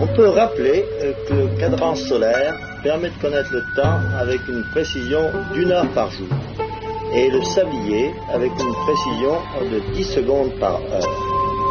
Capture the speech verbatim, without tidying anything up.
peut rappeler que le cadran solaire permet de connaître le temps avec une précision d'une heure par jour et le sablier avec une précision de dix secondes par heure.